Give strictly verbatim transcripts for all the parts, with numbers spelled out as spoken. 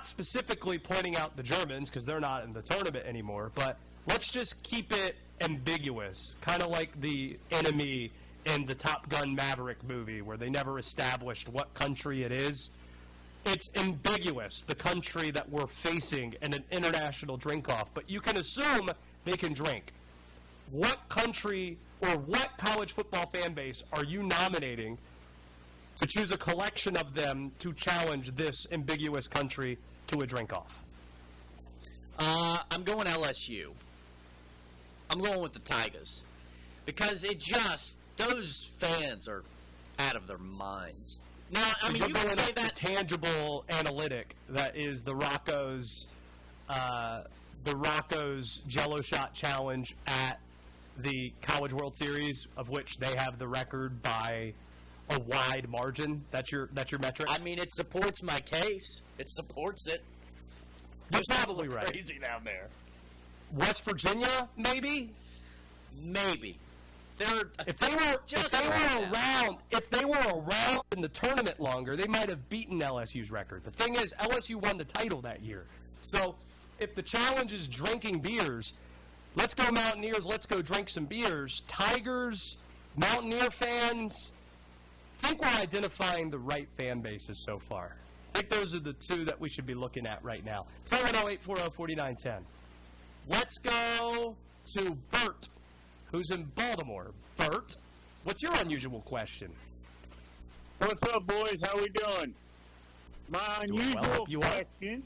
specifically pointing out the Germans because they're not in the tournament anymore, but let's just keep it ambiguous, kind of like the enemy in the Top Gun Maverick movie where they never established what country it is. It's ambiguous, the country that we're facing in an international drink-off, but you can assume they can drink. What country or what college football fan base are you nominating to choose a collection of them to challenge this ambiguous country to a drink-off? Uh, I'm going L S U. I'm going with the Tigers. Because it just, those fans are out of their minds. Now, I mean, You're you going can say up the that tangible analytic that is the Rocco's, uh, the Rocco's Jello Shot Challenge at the College World Series, of which they have the record by a wide margin. That's your that's your metric. I mean, it supports my case. It supports it. You're There's probably right. Crazy down there. West Virginia, maybe. Maybe. They're If they were just if they right were now. around if they were around in the tournament longer, they might have beaten L S U's record. The thing is, L S U won the title that year. So if the challenge is drinking beers, let's go Mountaineers, let's go drink some beers. Tigers, Mountaineer fans, I think we're identifying the right fan bases so far. I think those are the two that we should be looking at right now. three one zero, eight four zero, four nine one zero. Let's go to Bert, who's in Baltimore. Bert, what's your unusual question? What's up, boys? How we doing? My Doing well. unusual You are? question,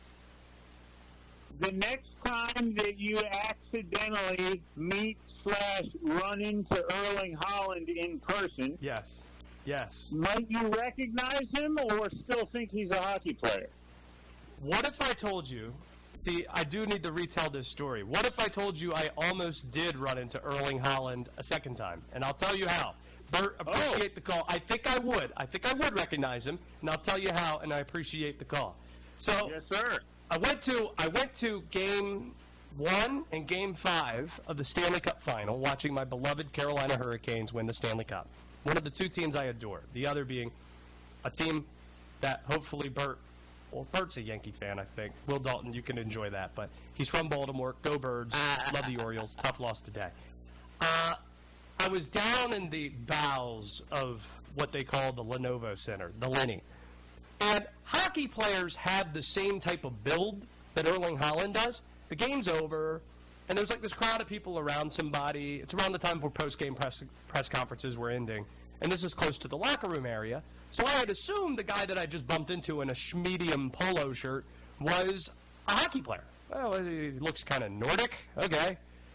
the next time that you accidentally meet slash run into Erling Haaland in person, Yes. Yes. might you recognize him or still think he's a hockey player? What if I told you, see, I do need to retell this story. What if I told you I almost did run into Erling Haaland a second time? And I'll tell you how. Bert, appreciate the call. I think I would. I think I would recognize him, and I'll tell you how, and I appreciate the call. So Yes, sir. I went to I went to game one and game five of the Stanley Cup final, watching my beloved Carolina Hurricanes win the Stanley Cup. One of the two teams I adore. The other being a team that hopefully Bert, well, Bert's a Yankee fan, I think. Will Dalton, you can enjoy that, but he's from Baltimore. Go Birds. Love the Orioles. Tough loss today. Uh, I was down in the bowels of what they call the Lenovo Center, the Lenny. And hockey players have the same type of build that Erling Haaland does. The game's over, and there's like this crowd of people around somebody. It's around the time where post-game press, press conferences were ending. And this is close to the locker room area. So I had assumed the guy that I just bumped into in a schmedium polo shirt was a hockey player. Well, he looks kind of Nordic. Okay.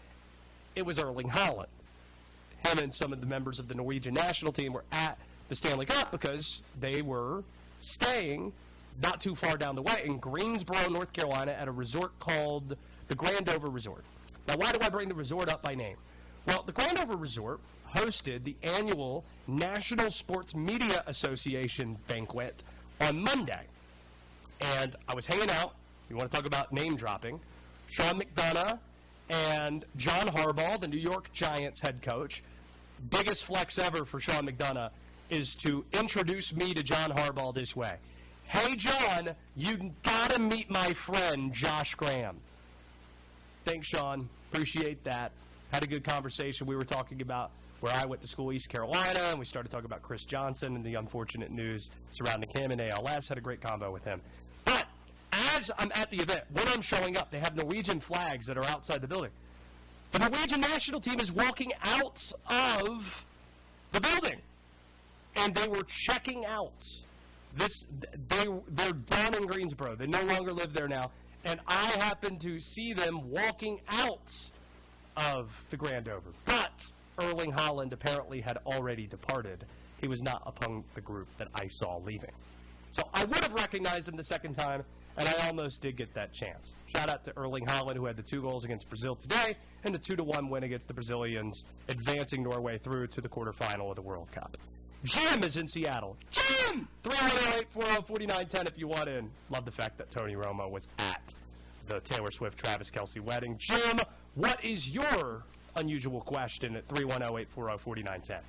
It was Erling Haaland. Him and some of the members of the Norwegian national team were at the Stanley Cup because they were staying not too far down the way in Greensboro, North Carolina, at a resort called the Grandover Resort. Now, why do I bring the resort up by name? Well, the Grandover Resort hosted the annual National Sports Media Association banquet on Monday. And I was hanging out. You want to talk about name dropping? Sean McDonough and John Harbaugh, the New York Giants head coach. Biggest flex ever for Sean McDonough is to introduce me to John Harbaugh this way. Hey, John, you got to meet my friend, Josh Graham. Thanks, Sean. Appreciate that. Had a good conversation. We were talking about where I went to school, East Carolina, and we started talking about Chris Johnson and the unfortunate news surrounding him and A L S. Had a great convo with him. But as I'm at the event, when I'm showing up, they have Norwegian flags that are outside the building. The Norwegian national team is walking out of the building, and they were checking out. This they they're done in Greensboro. They no longer live there now, and I happened to see them walking out of the Grandover. But Erling Haaland apparently had already departed. He was not among the group that I saw leaving. So I would have recognized him the second time, and I almost did get that chance. Shout out to Erling Haaland, who had the two goals against Brazil today, and the two to one win against the Brazilians, advancing Norway through to the quarterfinal of the World Cup. Jim is in Seattle. Jim! three one zero, eight four zero, four nine one zero if you want in. Love the fact that Tony Romo was at the Taylor Swift-Travis Kelce wedding. Jim, what is your unusual question at three one zero, eight four zero, four nine one zero?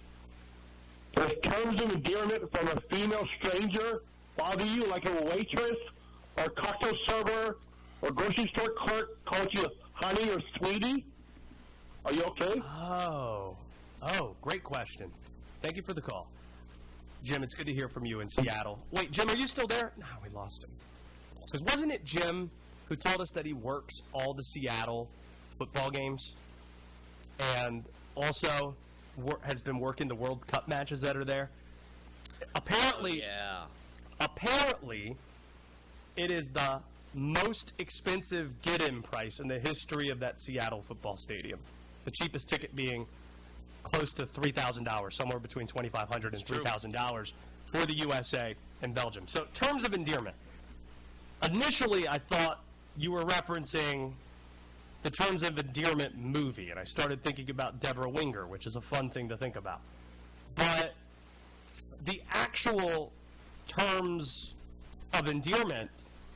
Does terms of endearment from a female stranger bother you like a waitress or a cocktail server or grocery store clerk calls you honey or sweetie? Are you okay? Oh. Oh, great question. Thank you for the call. Jim, it's good to hear from you in Seattle. Wait, Jim, are you still there? No, we lost him. Because wasn't it Jim who told us that he works all the Seattle football games? And also wor- has been working the World Cup matches that are there? Apparently, Yeah. apparently, it is the most expensive get-in price in the history of that Seattle football stadium. The cheapest ticket being close to three thousand dollars, somewhere between twenty-five hundred dollars and three thousand dollars for the U S A and Belgium. So, terms of endearment. Initially, I thought you were referencing the Terms of Endearment movie, and I started thinking about Deborah Winger, which is a fun thing to think about. But the actual terms of endearment,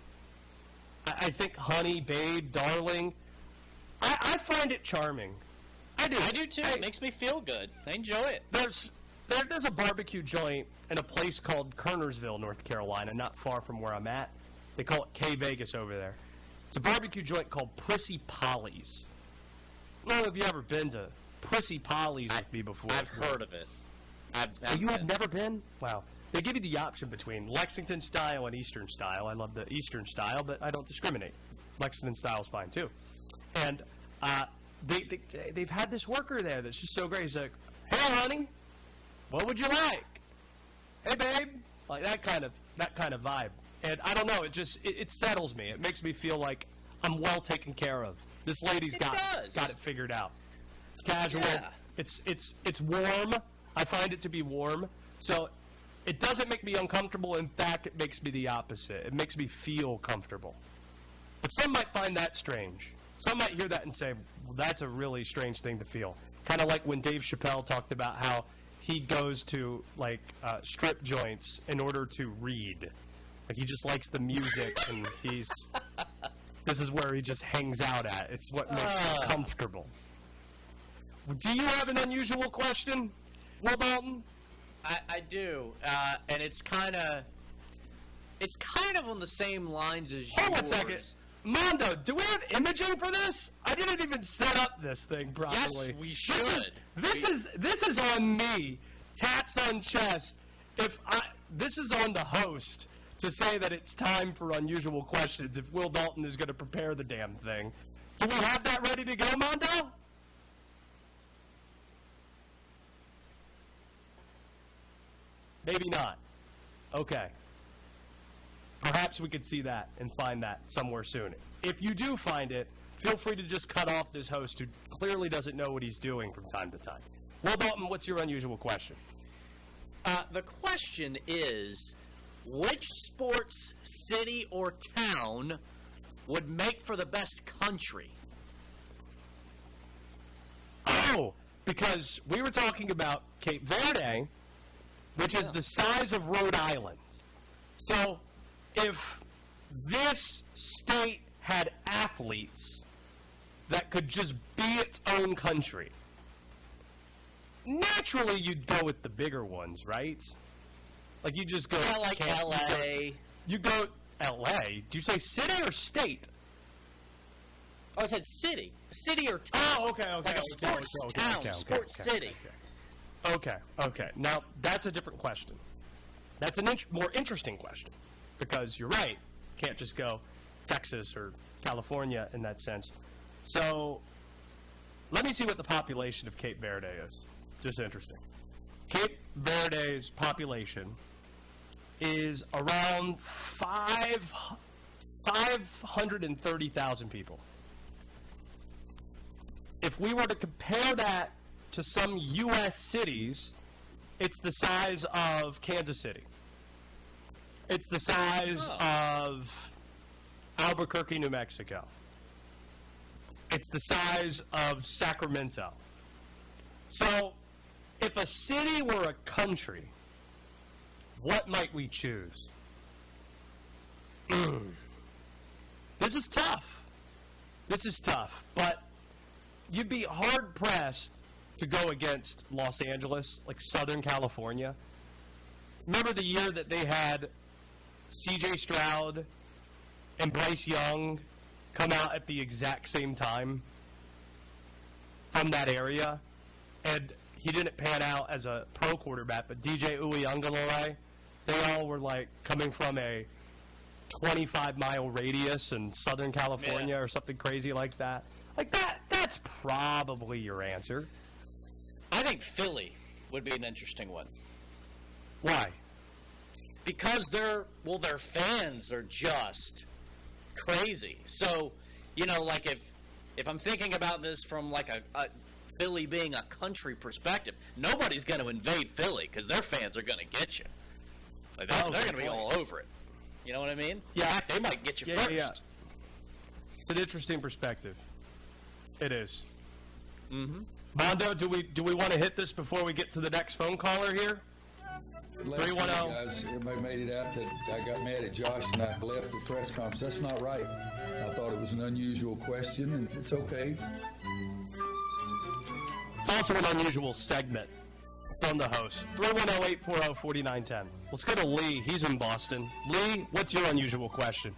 I, I think honey, babe, darling, I, I find it charming. I do. I do too. I- It makes me feel good. I enjoy it. There's there, there's a barbecue joint in a place called Kernersville, North Carolina, not far from where I'm at. They call it K Vegas over there. It's a barbecue joint called Prissy Polly's. I don't know if you've ever been to Prissy Polly's with me before. I've heard of it. I've, Oh, I've you have been. never been? Wow. They give you the option between Lexington style and Eastern style. I love the Eastern style, but I don't discriminate. Lexington style is fine too. And uh, they, they, they've had this worker there that's just so great. He's like, hey, honey, what would you like? Hey, babe. Like that kind of that kind of vibe. And I don't know, it just it, it settles me. It makes me feel like I'm well taken care of. This lady's It got does. got it figured out. It's casual. Yeah. It's it's it's warm. I find it to be warm. So it doesn't make me uncomfortable. In fact, it makes me the opposite. It makes me feel comfortable. But some might find that strange. Some might hear that and say, well, that's a really strange thing to feel. Kind of like when Dave Chappelle talked about how he goes to like uh, strip joints in order to read. Like he just likes the music and he's this is where he just hangs out at. It's what makes him comfortable. Do you have an unusual question, Will Dalton? I, I do, uh, and it's kind of, it's kind of on the same lines as Hold on a yours. second. Mondo, do we have imaging for this? I didn't even set up this thing properly. Yes, we This is should. this We- is, this is on me. Taps on chest. If I this is on the host to say that it's time for unusual questions. If Will Dalton is going to prepare the damn thing, do we have that ready to go, Mondo? Maybe not. Okay. Perhaps we could see that and find that somewhere soon. If you do find it, feel free to just cut off this host who clearly doesn't know what he's doing from time to time. Will Dalton, what's your unusual question? Uh, the question is, which sports city or town would make for the best country? Oh, because we were talking about Cape Verde, which is the size of Rhode Island. So, if this state had athletes that could just be its own country, naturally you'd go with the bigger ones, right? Like you just go Yeah, like Camp- L A. You go L A. Do you say city or state? Oh, I said city. City or town. Oh, okay, okay. Like a okay, sports okay, okay, town, okay, okay, sports okay, city. Okay, okay. Now, that's a different question. That's a int- more interesting question because you're right. Can't just go Texas or California in that sense. So, let me see what the population of Cape Verde is. Just interesting. Cape Verde's population is around five, five hundred thirty thousand people. If we were to compare that to some U S cities, it's the size of Kansas City. It's the size Oh. of Albuquerque, New Mexico. It's the size of Sacramento. So, if a city were a country, what might we choose? This is tough. This is tough, but you'd be hard-pressed to go against Los Angeles, like Southern California. Remember the year that they had C J Stroud and Bryce Young come out at the exact same time from that area, and he didn't pan out as a pro quarterback, but D J Uiagalelei, they all were like coming from a twenty-five mile radius in Southern California Yeah. or something crazy like that. Like that, that's probably your answer. I think Philly would be an interesting one. Why? Because their well, their fans are just crazy. So, you know, like if if I'm thinking about this from like a, a Philly being a country perspective, nobody's going to invade Philly because their fans are going to get you. Like they're, Oh, they're good going to be point. all over it. You know what I mean? Yeah. In fact, they might get you Yeah, yeah, first. yeah. It's an interesting perspective. It is. Mm-hmm. Mondo, do we do we want to hit this before we get to the next phone caller here? Last three one week, zero. guys, everybody made it out that I got mad at Josh and I left the press conference. That's not right. I thought it was an unusual question, and it's okay. It's also an unusual segment. It's on the host. three one zero, eight four zero, four nine one zero. Let's go to Lee. He's in Boston. Lee, what's your unusual question?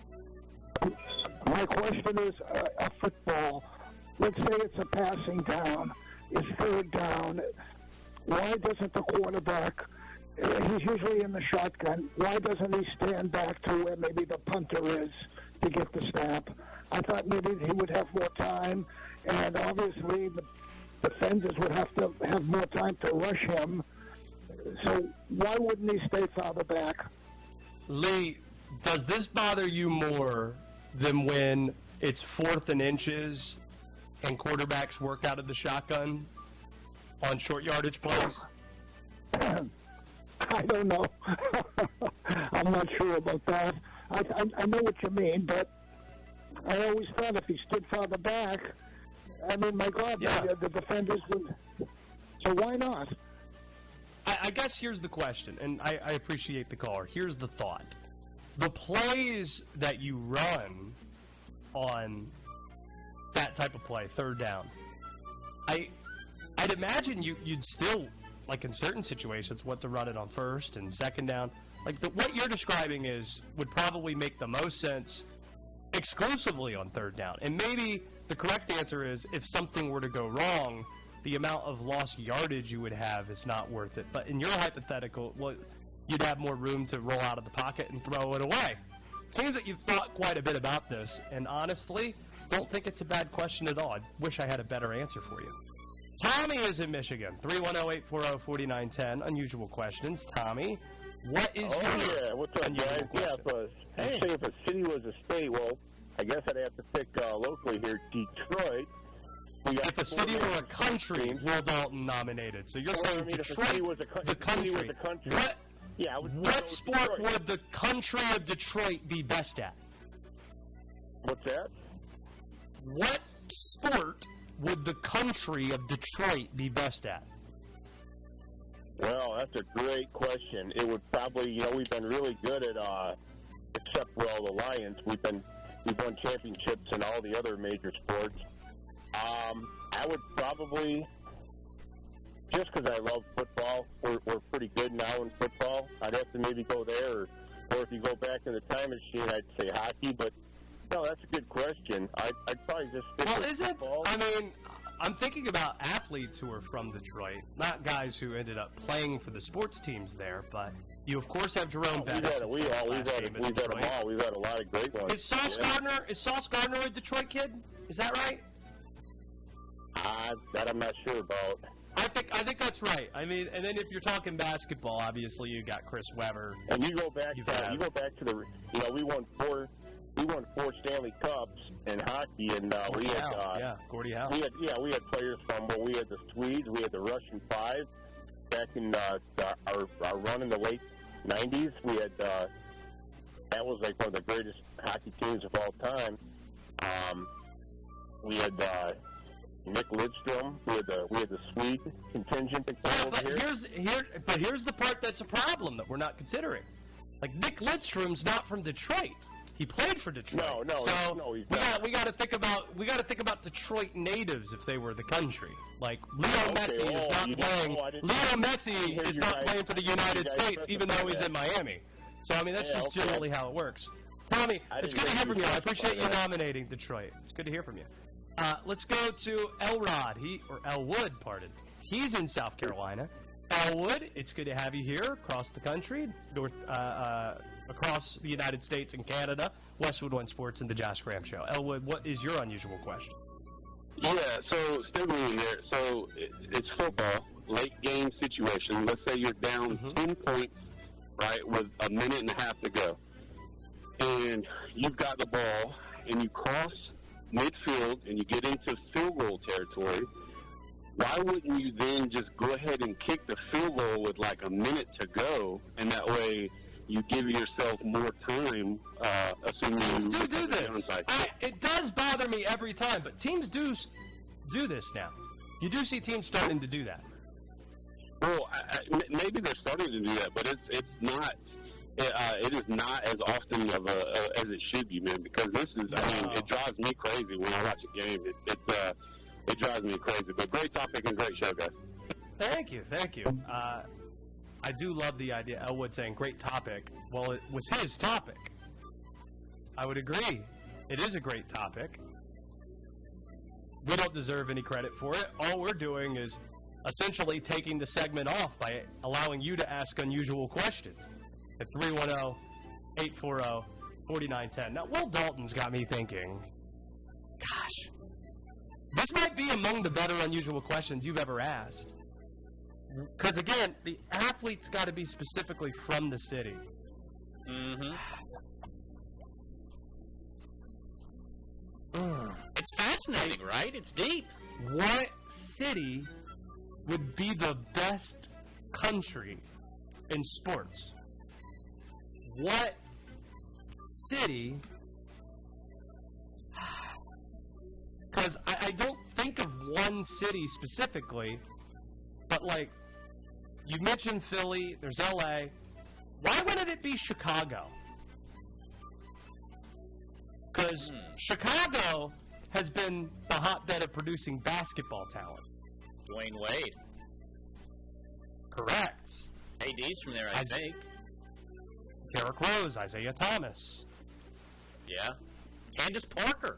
My question is uh, a football. Let's say it's a passing down. It's third down. Why doesn't the quarterback, uh, he's usually in the shotgun, why doesn't he stand back to where maybe the punter is to get the snap? I thought maybe he would have more time, and obviously the defenders would have to have more time to rush him. So why wouldn't he stay farther back? Lee, does this bother you more than when it's fourth and inches and quarterbacks work out of the shotgun on short yardage plays? I don't know. I'm not sure about that. I, I, I know what you mean, but I always thought if he stood farther back, I mean, my God, Yeah. the, the defenders would. So why not? I, I guess here's the question, and I, I appreciate the caller. Here's the thought. The plays that you run on that type of play, third down, I, I'd imagine you, you'd still, like in certain situations, want to run it on first and second down. Like the, what you're describing is would probably make the most sense exclusively on third down. And maybe the correct answer is if something were to go wrong, the amount of lost yardage you would have is not worth it. But in your hypothetical, well, you'd have more room to roll out of the pocket and throw it away. Seems that you've thought quite a bit about this, and honestly, don't think it's a bad question at all. I wish I had a better answer for you. Tommy is in Michigan. three one zero, eight four zero, four nine one zero. Unusual questions. Tommy, what is Oh, your yeah. What's up, unusual guys? Yeah, question? if a, hey. say if a city was a state, well, I guess I'd have to pick uh, locally here, Detroit. We got If a four city were a major country, teams. Will Dalton nominated. So you're Well, saying I mean, if a Detroit, city was a co- the if a city country. was a country. What, Yeah, I would what go sport Detroit. would the country of Detroit be best at? What's that? What sport would the country of Detroit be best at? Well, that's a great question. It would probably, you know, we've been really good at, uh, except for all the Lions, we've been, we've won championships in all the other major sports. Um, I would probably, just because I love football, we're, we're pretty good now in football. I'd have to maybe go there, or, or if you go back in the time machine, I'd say hockey. But no, that's a good question. I'd, I'd probably just stick Well, with is it? football. I mean, I'm thinking about athletes who are from Detroit, not guys who ended up playing for the sports teams there. But you, of course, have Jerome We've Bettis. had, a, we, all, we've, last had, game in we've had them Detroit. all. We've had a lot of great ones. Is Sauce Yeah. Gardner? Is Sauce Gardner a Detroit kid? Is that right? Uh, that I'm not sure about. I think I think that's right. I mean, and then if you're talking basketball, obviously you got Chris Webber. And you go back, You've to, had- you go back to the, you know, we won four, we won four Stanley Cups in hockey, and uh, we Gordie had, Howe, uh, yeah, Gordie Howe. we had, yeah, we had players from, well, we had the Swedes, we had the Russian Five, back in uh, our our run in the late nineties. We had, uh, that was like one of the greatest hockey teams of all time. Um, we had uh, Nick Lidstrom. We had the we had the Swede contingent that Yeah, came over but here. here's here, but here's the part that's a problem that we're not considering. Like Nick Lidstrom's not from Detroit. He played for Detroit. No, no, so no, he's we not. got we got to think about we got to think about Detroit natives if they were the country. Like Leo Okay, Messi oh, is not you didn't- playing. oh, I didn't- Leo I Messi hear is you not guys- playing for the you United guys States, even though specify he's that. in Miami. So I mean that's Yeah, just okay. generally how it works. Tommy, I it's didn't good to think hear you from you. I talked appreciate about you that. nominating Detroit. It's good to hear from you. Uh, let's go to Elrod. He or Elwood, pardon. He's in South Carolina. Elwood, it's good to have you here across the country, north, uh, uh, across the United States and Canada. Westwood One Sports and the Josh Graham Show. Elwood, what is your unusual question? Yeah, so still being there. So it, it's football, late game situation. Let's say you're down Mhm. ten points, right, with a minute and a half to go. And you've got the ball, and you cross midfield, and you get into field goal territory. Why wouldn't you then just go ahead and kick the field goal with like a minute to go, and that way you give yourself more time, uh, assuming Teams you do do this. downside. I, it does bother me every time, but teams do s- do this now. You do see teams starting to do that. Well, I, I, m- maybe they're starting to do that, but it's it's not. It, uh, it is not as often of a, a as it should be, man. Because this is, I mean, No. it drives me crazy when I watch a game. It it, uh, it drives me crazy. But great topic and great show, guys. Thank you, thank you. Uh, I do love the idea. Elwood saying great topic. Well, it was his topic. I would agree. It is a great topic. We don't deserve any credit for it. All we're doing is essentially taking the segment off by allowing you to ask unusual questions at three one zero, eight four zero, four nine one zero. Now, Will Dalton's got me thinking, gosh, this might be among the better unusual questions you've ever asked. Because, again, the athlete's got to be specifically from the city. Mm-hmm. It's fascinating, right? It's deep. What city would be the best country in sports? What city? Because I, I don't think of one city specifically, but like, you mentioned Philly, there's L A. Why wouldn't it be Chicago? Because Chicago has been the hotbed of producing basketball talents. Dwayne Wade. Correct. A D's from there, I As- think. Derrick Rose, Isaiah Thomas. Yeah. Candace Parker.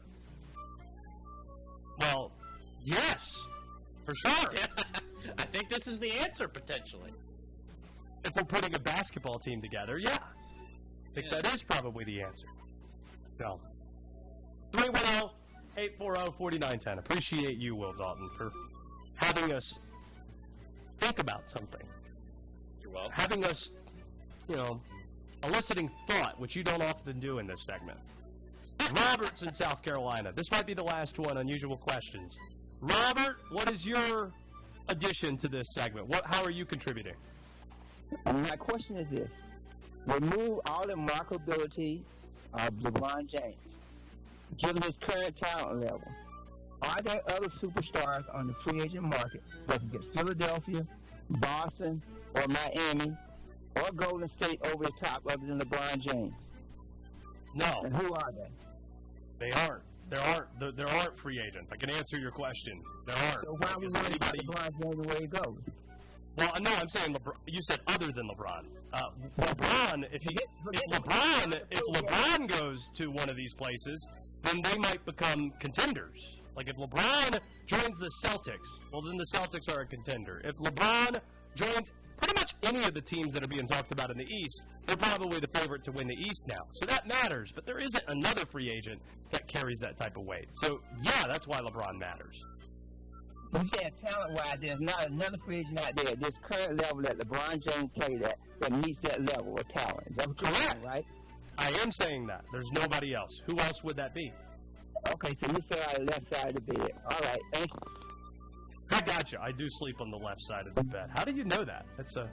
Well, yes, for sure. I think this is the answer, potentially. If we're putting a basketball team together, yeah. I think Yeah. that is probably the answer. So, three one zero, eight four zero, four nine one zero. Appreciate you, Will Dalton, for having us think about something. You're welcome. Having us, you know, eliciting thought, which you don't often do in this segment. Robert's in South Carolina. This might be the last one, unusual questions. Robert, what is your addition to this segment? What, how are you contributing? My question is this. Remove all the marketability of LeBron James. Given his current talent level, are there other superstars on the free agent market that can get Philadelphia, Boston, or Miami, or Golden State over the top other than LeBron James? No, And who are they? they aren't. There aren't. There, there aren't free agents. I can answer your question. There aren't. So why are we Is worried about anybody- LeBron James and where he goes? Well, no, I'm saying LeBron. You said other than LeBron. Uh, LeBron, if he, if LeBron, if LeBron goes to one of these places, then they might become contenders. Like if LeBron joins the Celtics, well, then the Celtics are a contender. If LeBron joins pretty much any of the teams that are being talked about in the East, they're probably the favorite to win the East now. So that matters. But there isn't another free agent that carries that type of weight. So yeah, that's why LeBron matters. You said talent-wise, there's not another free agent out there at this current level that LeBron James played at that meets that level of talent. Is that what you're saying, Correct. right? I am saying that. There's nobody else. Who else would that be? Okay, so you fell out of the left side of the bed. All right, thank you. I gotcha. I do sleep on the left side of the bed. How do you know that? That's a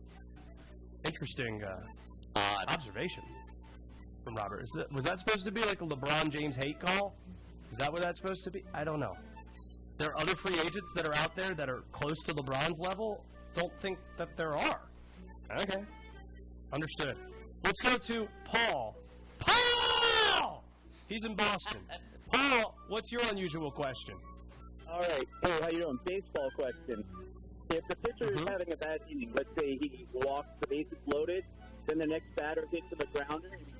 interesting uh, Odd. observation from Robert. Is that, was that supposed to be like a LeBron James hate call? Is that what that's supposed to be? I don't know. There are other free agents that are out there that are close to LeBron's level. Don't think that there are. Okay. Understood. Let's go to Paul. Paul! He's in Boston. Paul, what's your unusual question? All right. Hey, how you doing? Baseball question. If the pitcher is Mhm. having a bad inning, let's say he walks, the bases loaded, then the next batter hits the grounder and he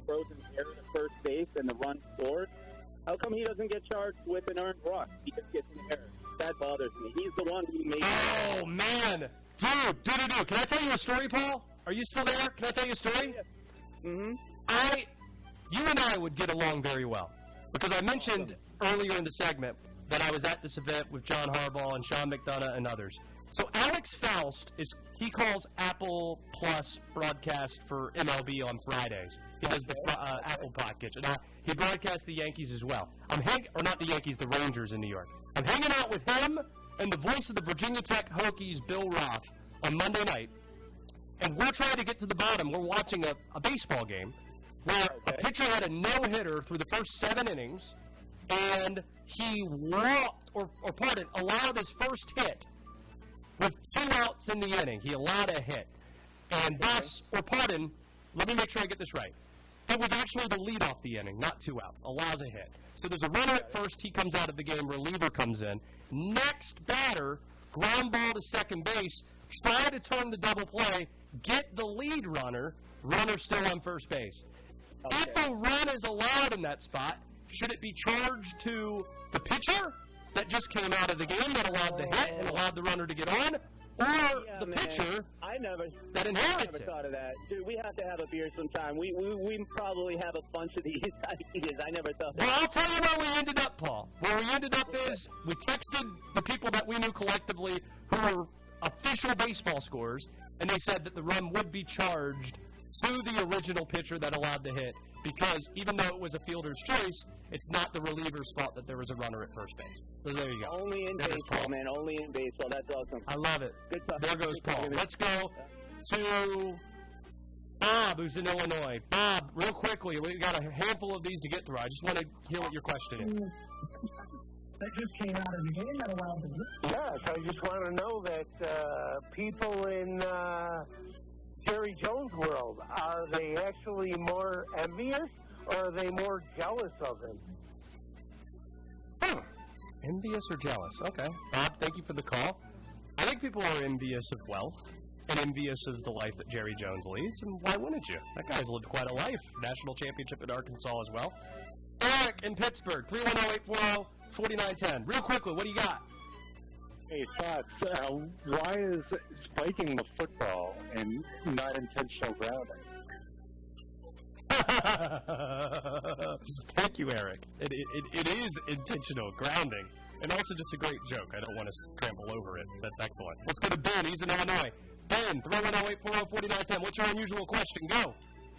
throws an error to first base and the run scored, how come he doesn't get charged with an earned run? He just gets an error. That bothers me. He's the one who made. Oh man, dude, dude, dude, dude. Can I tell you a story, Paul? Are you still there? Can I tell you a story? Mm-hmm. I, you and I would get along very well because I mentioned earlier in the segment that I was at this event with John Harbaugh and Sean McDonough and others. So Alex Faust is he calls Apple Plus broadcast for M L B on Fridays. He does the uh, Apple podcast. And uh, he broadcasts the Yankees as well. I'm hang or not the Yankees, the Rangers in New York. I'm hanging out with him and the voice of the Virginia Tech Hokies, Bill Roth, on Monday night. And we're trying to get to the bottom. We're watching a, a baseball game where a pitcher had a no-hitter through the first seven innings, and he walked, or, or pardon, allowed his first hit with two outs in the inning. He allowed a hit. And thus, or pardon, let me make sure I get this right. It was actually the lead off the inning, not two outs. Allows a hit. So there's a runner at first. He comes out of the game. Reliever comes in. Next batter, ground ball to second base. Try to turn the double play. Get the lead runner. Runner still on first base. Okay. If a run is allowed in that spot, should it be charged to the pitcher that just came out of the game that allowed the hit and allowed the runner to get on, or yeah, the man. pitcher I never, that I inherits never it? thought of that. Dude, we have to have a beer sometime. We we, we probably have a bunch of these ideas. I never thought that. Well, I'll tell you where we ended up, Paul. Where we ended up is we texted the people that we knew collectively who were official baseball scorers, and they said that the run would be charged to the original pitcher that allowed the hit, because even though it was a fielder's choice, it's not the reliever's fault that there was a runner at first base. So there you go. Only in There's baseball, Paul. man. Only in baseball. That's awesome. I love it. Good talk. There goes Good Paul. talking. Let's go to Bob, who's in Illinois. Bob, real quickly, we got a handful of these to get through. I just want to hear what your question is. That just came out of the game that allowed them. Yes, I just want to know that uh, people in uh, Jerry Jones' world, are they actually more envious or are they more jealous of him? Huh. Envious or jealous? Okay. Bob, thank you for the call. I think people are envious of wealth and envious of the life that Jerry Jones leads, and why wouldn't you? That guy's lived quite a life. National championship in Arkansas as well. Eric in Pittsburgh, three one zero, eight four zero, four nine one zero. Real quickly, what do you got? Hey, thoughts. Uh, why is spiking the football and not intentional grounding? Thank you, Eric. It, it, it, it is intentional grounding, and also just a great joke. I don't want to trample over it. That's excellent. Let's go to Ben. He's in Illinois. Ben, three one zero, eight four zero, four nine one zero. What's your unusual question? Go.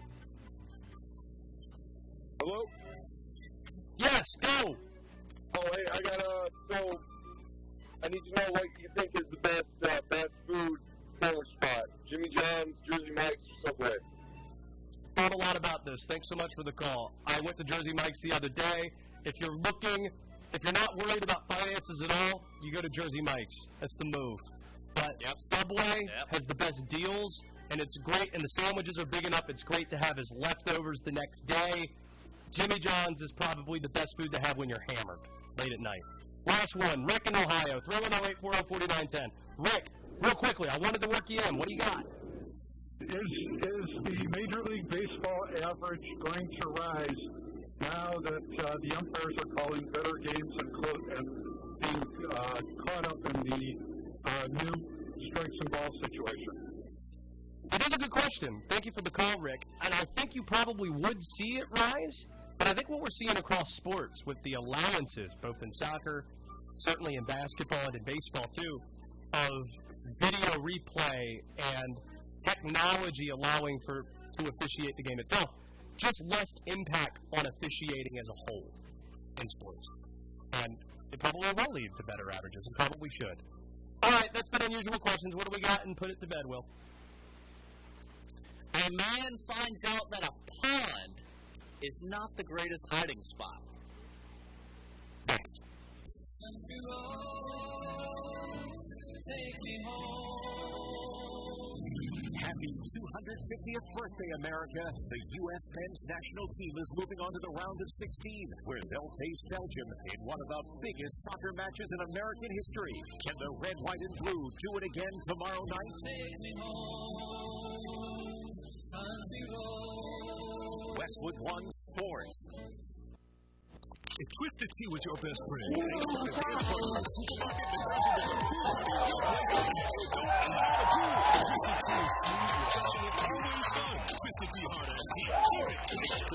Hello? Yes, go. Oh, hey, I got a, so, I need to know what you think is the best, uh, best food sandwich spot. Jimmy John's, Jersey Mike's, or Subway? Thought a lot about this. Thanks so much for the call. I went to Jersey Mike's the other day. If you're looking, if you're not worried about finances at all, you go to Jersey Mike's. That's the move. But yep. Subway yep. has the best deals, and it's great, and the sandwiches are big enough. It's great to have as leftovers the next day. Jimmy John's is probably the best food to have when you're hammered late at night. Last one, Rick in Ohio, three one zero, eight four zero, four nine one zero. Rick, real quickly, I wanted to work you in. What do you got? Is, is the Major League Baseball average going to rise now that uh, the umpires are calling better games and, clo- and being uh, caught up in the uh, new strikes and balls situation? It is a good question. Thank you for the call, Rick. And I think you probably would see it rise, but I think what we're seeing across sports with the allowances, both in soccer, certainly in basketball and in baseball too, of video replay and technology allowing for to officiate the game itself, just less impact on officiating as a whole in sports. And it probably will lead to better averages, and probably should. All right, that's been Unusual Questions. What do we got? And put it to bed, Will. A man finds out that a pond is not the greatest hiding spot. Next. Happy two hundred fiftieth birthday, America. The U S men's national team is moving on to the round of sixteen, where they'll face Belgium in one of the biggest soccer matches in American history. Can the red, white, and blue do it again tomorrow night? Westwood One Sports. If Twisted Tea was your best friend, thanks to the dance partner, supermarket that turns into a cool place